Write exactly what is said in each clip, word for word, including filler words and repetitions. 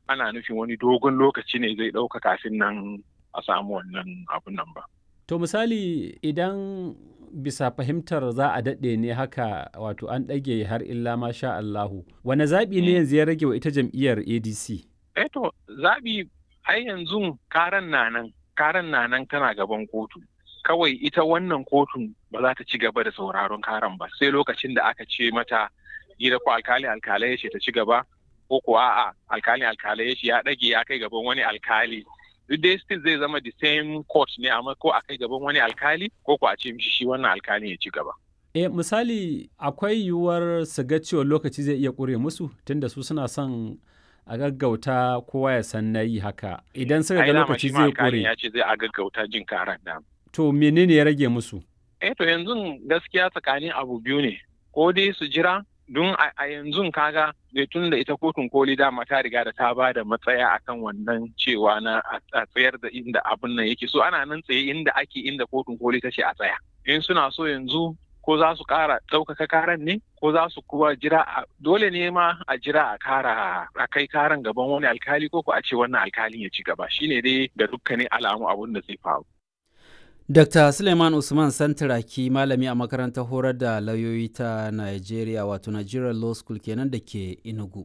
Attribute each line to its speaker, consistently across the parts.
Speaker 1: ana nufin wani dogon lokaci ne zai ɗauka kafin nan a samu wannan abun nan ba.
Speaker 2: To misali idan bisa fahimtar za a daɗe ne haka wato an ɗage har illa ma sha Allahu. Wane zaɓi ne yanzu ya rage wa ita jam'iyyar A D C?
Speaker 1: Eh to zaɓi ai yanzu karan na nan, karan na nan tana gaban kotu. Kawai ita wannan kotun ba za ta ci gaba da sauraron karan ba sai lokacin da aka ce mata gida ko alkali alkalai ya ce ta ci gaba ko ko a'a alkali alkalai ya ce ya ɗage ya kai gaban wani alkali. Duk dai still zai zama the same court ne amma ko a kai gaban wani alkali ko ko a ce mishi shi wannan alkali ya ci gaba.
Speaker 2: E misali akwai yiwuwar su ga cewa lokaci zai iya ƙure musu tunda su suna son a gaggauta kowa ya san na yi haka idan suka ga lokaci zai ƙure.
Speaker 1: Ya ce zai a gaggauta jin karan da.
Speaker 2: To menene ya rage musu?
Speaker 1: Eh to yanzu gaskiya tsakanin abu biyu ne ko dai su jira don a yanzu kaga da tun da ita kotun koli dama ta riga da ta ba da matsaya akan wannan cewa na a tsayar da inda abin nan yake so ana nan tsaye inda ake inda kotun koli ta ce a tsaya in suna so yanzu ko za su kara ɗaukaka karan ne ko za su kuwa jira dole ne ma a jira a kara a kai karan gaban wani alkali ko ko a ce wannan alkalin ya ci gaba shine dai ga dukkanin alamu abin da zai faru.
Speaker 3: Dokta Suleiman Usman Santaraki malami a makarantar horar da lauyoyi ta Najeriya wato Nigerian Law School kenan da ke Enugu.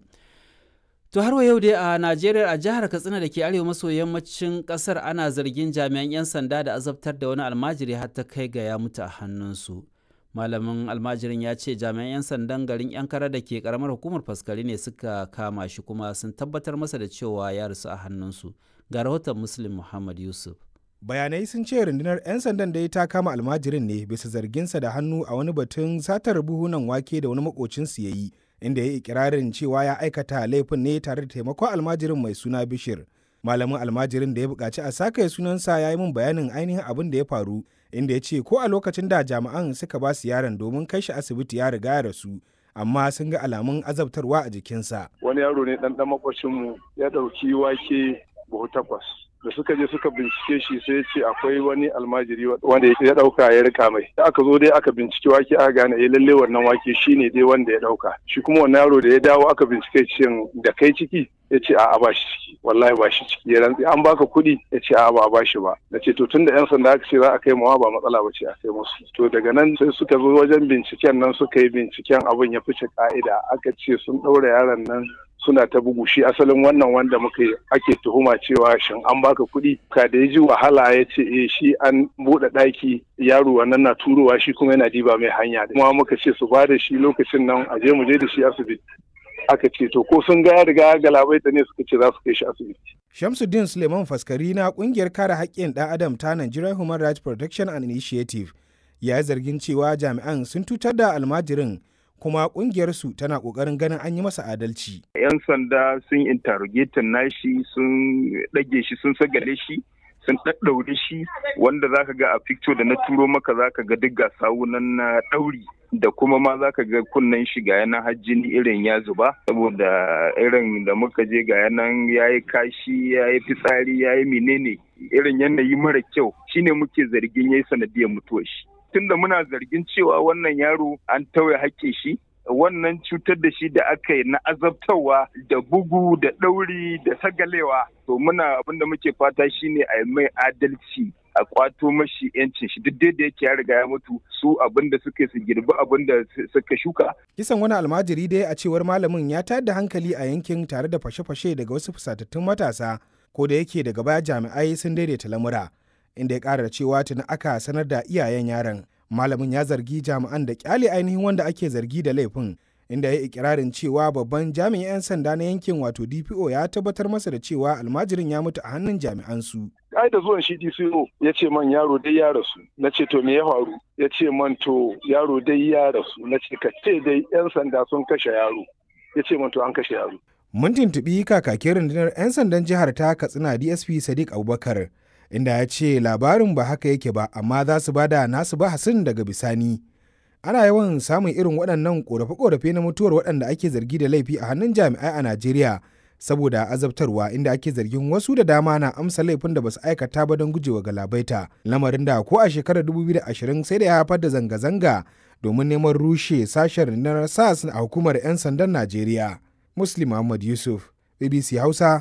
Speaker 3: To har yau dai a Najeriya a jihar Katsina da ke arewa maso yammacin kasar ana zargin jami'an 'yan sanda da azabtar da wani almajiri har ta kai ga ya mutu a hannunsu. Malamin almajirin ya ce jami'an 'yan sandan garin 'yan kara da ke karamar hukumar faskari ne suka kama shi kuma sun tabbatar masa da cewa ya rasu a hannunsu. Ga rahoton Muslim Muhammad Yusuf.
Speaker 4: Bayanai sun ce rundunar 'yan sandan da ta kama almajirin ne bisa zarginsa da hannu a wani batun satar buhunan wake da wani makocinsu ya yi, inda ya yi ikirarin cewa ya aikata laifin ne tare da taimakon almajirin mai suna Bishir. Malamin almajirin da ya buƙaci a sakaye sunansa ya yi min bayanin ainihin abin da ya faru, inda ya ce ko a lokacin da jami'an suka ba su yaron domin kai shi asibiti ya riga ya rasu, amma sun ga alamun azabtarwa a jikinsa.
Speaker 5: Wani yaro ne ɗan ɗan makocinmu ya ɗauki wake buhu takwas. Da suka je suka bincike shi sai ce akwai wani almajiri wanda ya dauka ya rika mai da aka zo dai aka bincike wake aka gane eh lalle wannan wake shine dai wanda ya dauka shi kuma wannan yaro da ya dawo aka bincike shi da kai ciki ya ce a'a ba shi ciki wallahi ba shi ciki ya rantsi an baka kuɗi ya ce a'a ba ba shi ba na ce to tunda yan sanda aka ce za a kai mawa ba matsala ba ce a kai musu to daga nan sai suka zo wajen binciken nan suka yi binciken abin ya fice ka'ida aka ce sun ɗaura yaron nan suna ta bugu shi asalin wannan wanda muka ake tuhuma cewa shin an baka kuɗi ka da ya ji wahala ya ce eh shi an buɗe ɗaki yaro wannan na turowa shi kuma yana diba mai hanya kuma muka ce su ba da shi lokacin nan a je mu je da shi asibiti aka ce to ko sun ga ya riga galabaita ne suka ce za su kai shi asibiti.
Speaker 4: Shamsuddin Suleiman Faskari na kungiyar kare haƙƙin ɗan adam ta Nigerian Human Rights Protection and Initiative ya yi zargin cewa jami'an sun cutar da almajirin kuma kungiyarsu tana kokarin ganin an yi masa adalci.
Speaker 6: 'Yan sanda sun interrogator nashi sun ɗage shi sun sagale shi sun ɗaɗɗaure shi wanda zaka ga a picture da na turo maka zaka ga duk ga sawunan na ɗauri da kuma ma zaka ga kunnen shi ga yanan hajjini irin ya zuba saboda irin da muka je ga yanan yayi kashi yayi fitsari yayi menene irin yanayi mara kyau shine muke zargin yayi sanadiyar mutuwar shi. Tunda muna zargin cewa wannan yaro an tauye haƙƙin shi wannan cutar da shi da aka yi na azabtarwa da bugu da ɗauri da sagalewa to muna abin da muke fata shine a yi mai adalci a kwato mashi yancin shi duk da yake ya riga ya mutu su abin da suka su girbi abin da suka shuka.
Speaker 4: Kisan wani almajiri dai a cewar malamin ya tayar da hankali a yankin tare da fashe-fashe daga wasu fusatattun matasa ko da yake daga baya jami'ai sun daidaita lamura. Inda ya ƙara da cewa tuni aka sanar da iyayen yaron. Malamin ya zargi jami'an da kyale ainihin wanda ake zargi da laifin, inda ya ikirarin cewa babban jami'in 'yan sanda na yankin wato D P O ya tabbatar masa da cewa almajirin ya mutu a hannun jami'an su.
Speaker 5: Ai da zuwan shi D C O ya ce man yaro dai ya rasu. Na ce to me ya faru? Ya ce man to yaro dai ya rasu. Na ce ka ce dai 'yan sanda sun kashe yaro. Ya ce man to an kashe yaro.
Speaker 4: Mun tuntuɓi kakakin rundunar 'yan sandan jihar ta Katsina D S P Sadiq Abubakar, inda ya ce labarin ba haka yake ba amma za su bada nasu bahasin daga bisani. Ana yawan samun irin waɗannan ƙorafe-ƙorafe na mutuwar waɗanda ake zargi da laifi a hannun jami'ai a Najeriya saboda azabtarwa, inda ake zargin wasu da dama na amsa laifin da basu aikata ba don gujewa galabaita, lamarin da ko a shekarar dubu biyu da ashirin sai da ya haifar da zanga-zanga domin neman rushe sashen rundunar S A S a hukumar 'yan sandan Najeriya. Muslim Muhammad Yusuf, B B C Hausa,